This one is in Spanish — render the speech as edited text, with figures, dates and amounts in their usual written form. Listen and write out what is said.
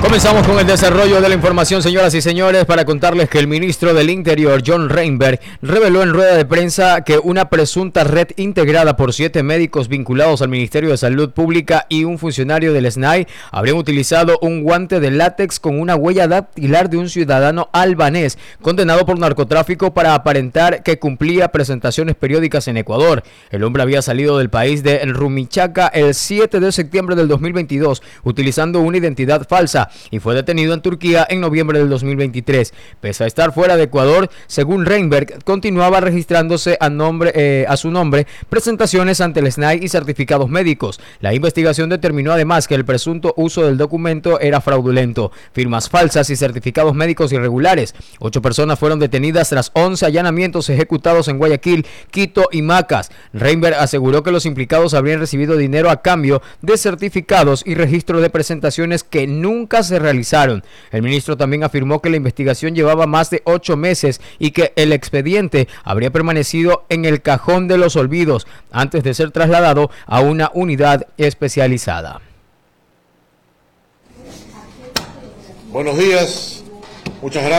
Comenzamos con el desarrollo de la información, señoras y señores, para contarles que el ministro del Interior, John Reinberg, reveló en rueda de prensa que una presunta red integrada por 7 médicos vinculados al Ministerio de Salud Pública y un funcionario del SNAI habrían utilizado un guante de látex con una huella dactilar de un ciudadano albanés condenado por narcotráfico para aparentar que cumplía presentaciones periódicas en Ecuador. El hombre había salido del país de Rumichaca el 7 de septiembre del 2022 utilizando una identidad falsa y fue detenido en Turquía en noviembre del 2023. Pese a estar fuera de Ecuador, según Reinberg, continuaba registrándose a su nombre presentaciones ante el SNAI y certificados médicos. La investigación determinó además que el presunto uso del documento era fraudulento, firmas falsas y certificados médicos irregulares. 8 personas fueron detenidas tras 11 allanamientos ejecutados en Guayaquil, Quito y Macas. Reinberg aseguró que los implicados habrían recibido dinero a cambio de certificados y registro de presentaciones que nunca se realizaron. El ministro también afirmó que la investigación llevaba más de 8 meses y que el expediente habría permanecido en el cajón de los olvidos antes de ser trasladado a una unidad especializada. Buenos días, muchas gracias.